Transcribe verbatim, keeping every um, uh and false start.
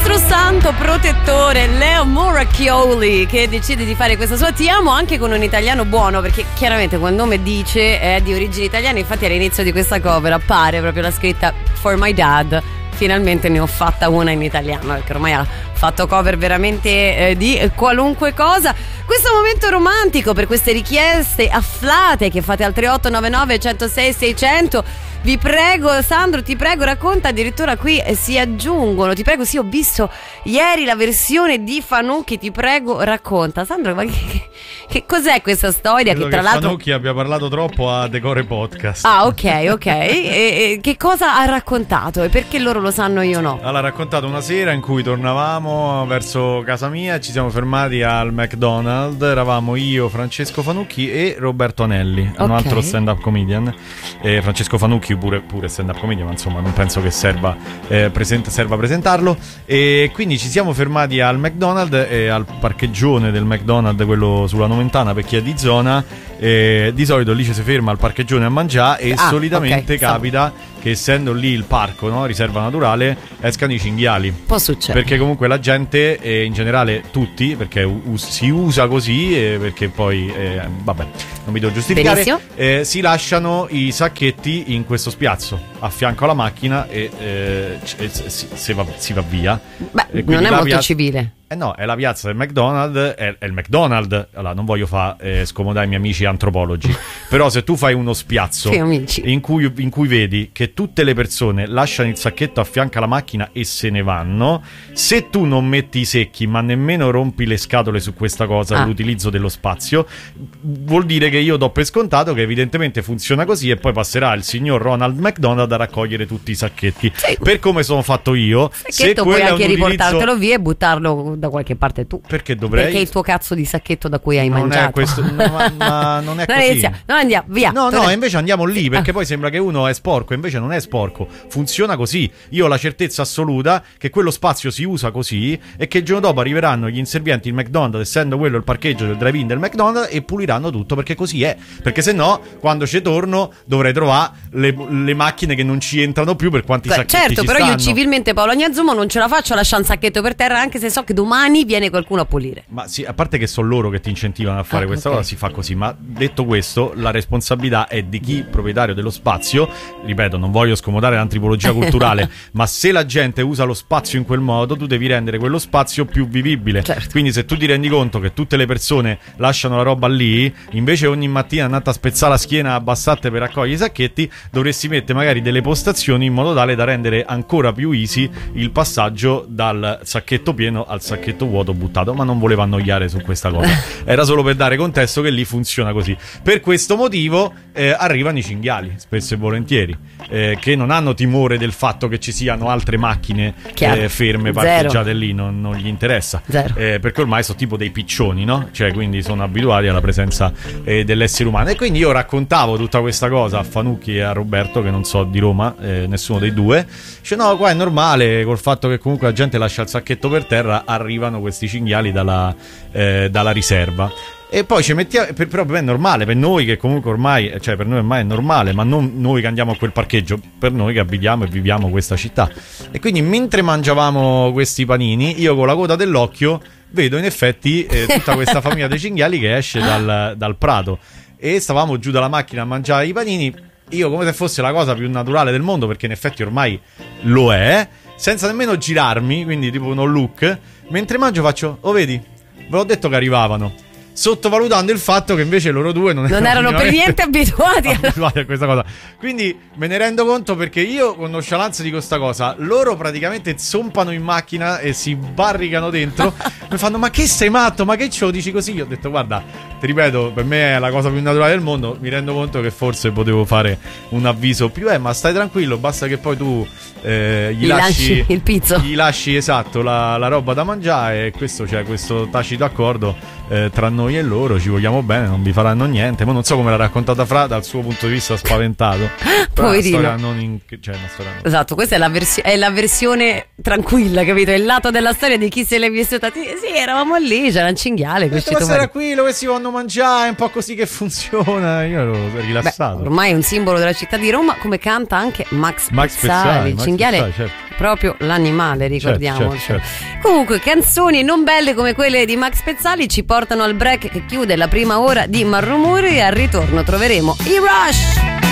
nostro santo protettore Leo Moracchioli, che decide di fare questa sua Ti amo anche con un italiano buono, perché chiaramente quel nome dice è di origini italiane. Infatti all'inizio di questa cover appare proprio la scritta For my dad. Finalmente ne ho fatta una in italiano, perché ormai ha fatto cover veramente eh, di qualunque cosa. Questo momento romantico per queste richieste afflate che fate al tre otto nove nove, uno zero sei, sei zero zero. Vi prego, Sandro, ti prego, racconta. Addirittura qui eh, si aggiungono. Ti prego, sì, ho visto ieri la versione di Fanucchi. Ti prego, racconta. Sandro, ma che, che cos'è questa storia? Credo che tra che l'altro Fanucchi abbia parlato troppo a Decore Podcast. Ah, ok, ok. e, e, che cosa ha raccontato e perché loro lo sanno e io no? Allora, ha raccontato una sera in cui tornavamo verso casa mia e ci siamo fermati al McDonald's. Eravamo io, Francesco Fanucchi e Roberto Anelli, okay, un altro stand-up comedian. E Francesco Fanucchi pure, pure stand-up comedian, ma insomma non penso che serva, eh, present- serva presentarlo. E quindi ci siamo fermati al McDonald's e al parcheggione del McDonald's, quello sulla Noventana per chi è di zona. E di solito lì ci si ferma al parcheggione a mangiare e ah, solitamente okay, capita che essendo lì il parco, no, riserva naturale, escano i cinghiali. Può succedere. Perché comunque la gente, e in generale tutti, perché us- si usa così, eh, perché poi, eh, vabbè, non mi devo giustificare, eh, si lasciano i sacchetti in questo spiazzo a fianco alla macchina e eh, c- si, si, va, si va via. Beh, non è molto piazza... civile. Eh no, è la piazza del McDonald's, è, è il McDonald's. Allora, non voglio far eh, scomodare i miei amici antropologi, però se tu fai uno spiazzo in cui, in cui vedi che tutte le persone lasciano il sacchetto a fianco alla macchina e se ne vanno, se tu non metti i secchi ma nemmeno rompi le scatole su questa cosa, ah. l'utilizzo dello spazio, vuol dire che io do per scontato che evidentemente funziona così e poi passerà il signor Ronald McDonald a raccogliere tutti i sacchetti. Sì. Per come sono fatto io, se puoi anche utilizzo... riportartelo via e buttarlo da qualche parte tu. Perché dovrei? Perché è il tuo cazzo di sacchetto da cui hai non mangiato. È questo, no, ma, ma non è non così. Inizia. No, andiamo via. No, Torna. no, invece andiamo lì perché ah. poi sembra che uno è sporco, invece non è sporco. Funziona così. Io ho la certezza assoluta che quello spazio si usa così e che il giorno dopo arriveranno gli inservienti il McDonald's, essendo quello il parcheggio del drive-in del McDonald's, e puliranno tutto, perché così è. Perché se no, quando ci torno dovrei trovare le, le macchine che non ci entrano più per quanti Beh, sacchetti certo, ci però stanno. Io civilmente, Paolo Agnazzumo, non ce la faccio a lasciare un sacchetto per terra, anche se so che domani viene qualcuno a pulire. Ma sì, a parte che sono loro che ti incentivano a fare ah, questa okay. cosa, si fa così. Ma detto questo, la responsabilità è di chi, proprietario dello spazio. Ripeto, non voglio scomodare l'antropologia culturale, ma se la gente usa lo spazio in quel modo, tu devi rendere quello spazio più vivibile. Certo. Quindi se tu ti rendi conto che tutte le persone lasciano la roba lì, invece ogni mattina andate a spezzare la schiena, abbassate per raccogliere i sacchetti, dovresti mettere magari delle postazioni in modo tale da rendere ancora più easy il passaggio dal sacchetto pieno al sacchetto vuoto buttato. Ma non volevo annoiare su questa cosa, era solo per dare contesto che lì funziona così. Per questo motivo eh, arrivano i cinghiali spesso e volentieri, eh, che non hanno timore del fatto che ci siano altre macchine eh, ferme, parcheggiate Zero. lì, non, non gli interessa, eh, perché ormai sono tipo dei piccioni, no? Cioè, quindi sono abituati alla presenza eh, dell'essere umano. E quindi io raccontavo tutta questa cosa a Fanucchi e a Roberto, che non so di Roma, eh, nessuno dei due. Dice no, qua è normale, col fatto che comunque la gente lascia il sacchetto per terra, arrivano questi cinghiali dalla, eh, dalla riserva. E poi ci mettiamo, per, però è normale per noi che comunque ormai, cioè per noi ormai è normale, ma non noi che andiamo a quel parcheggio, per noi che abitiamo e viviamo questa città. E quindi mentre mangiavamo questi panini, io con la coda dell'occhio vedo in effetti eh, tutta questa famiglia dei cinghiali che esce dal, dal prato, e stavamo giù dalla macchina a mangiare i panini, io come se fosse la cosa più naturale del mondo, perché in effetti ormai lo è, senza nemmeno girarmi, quindi tipo uno look, mentre mangio faccio, oh vedi, ve l'ho detto che arrivavano, sottovalutando il fatto che invece loro due non, non erano, erano per niente abituati a... abituati a questa cosa. Quindi me ne rendo conto, perché io con nonchalance dico sta cosa, loro praticamente zompano in macchina e si barricano dentro. Mi fanno ma che sei matto, ma che ce lo dici così? Io ho detto guarda, ti ripeto, per me è la cosa più naturale del mondo, mi rendo conto che forse potevo fare un avviso più, eh ma stai tranquillo, basta che poi tu eh, gli, gli lasci, lasci il pizzo, gli lasci esatto la, la roba da mangiare, e questo c'è questo tacito accordo eh, tra noi e loro, ci vogliamo bene, non vi faranno niente. Ma non so come l'ha raccontata Fra dal suo punto di vista spaventato. Poverino. Una storia non in... cioè una storia non... Esatto, questa è la, versi- è la versione tranquilla, capito? È il lato della storia di chi se l'è vissuta. Sì, eravamo lì, c'era un cinghiale. Questo era qui, lo che si vanno a mangiare, è un po' così che funziona. Io ero rilassato. Beh, ormai è un simbolo della città di Roma, come canta anche Max, Max Pezzali. Pezzali, Il Max cinghiale Pezzali, certo. proprio l'animale, ricordiamo. Certo, certo, certo. Comunque, canzoni non belle come quelle di Max Pezzali ci portano al break che chiude la prima ora di Marrumuri, e al ritorno troveremo i Rush.